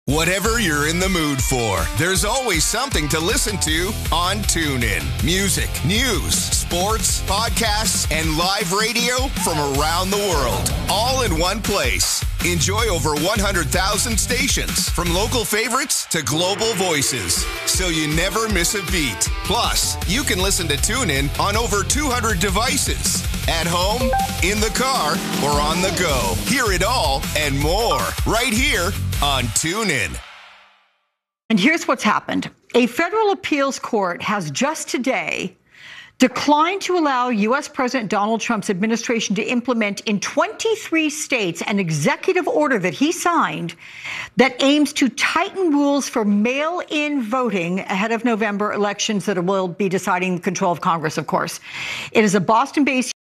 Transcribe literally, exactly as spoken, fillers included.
Whatever you're in the mood for, there's always something to listen to on TuneIn. Music, news, sports, podcasts, and live radio from around the world, all in one place. Enjoy over one hundred thousand stations, from local favorites to global voices, so you never miss a beat. Plus, you can listen to TuneIn on over two hundred devices, at home, in the car, or on the go. Hear it all and more right here on TuneIn. And here's what's happened. A federal appeals court has just today declined to allow U S President Donald Trump's administration to implement in twenty-three states an executive order that he signed that aims to tighten rules for mail-in voting ahead of November elections that will be deciding control of Congress, of course. It is a Boston-based